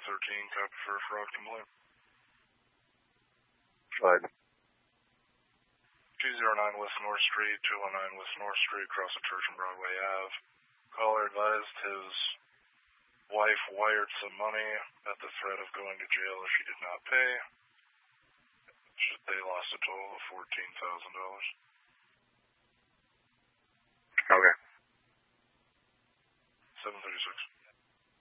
copy for a fraud complaint. Fine. 209 West North Street, 219 West North Street, across the Church and Broadway Ave. Caller advised his wife wired some money at the threat of going to jail if she did not pay. They lost a total of $14,000. Okay. 736.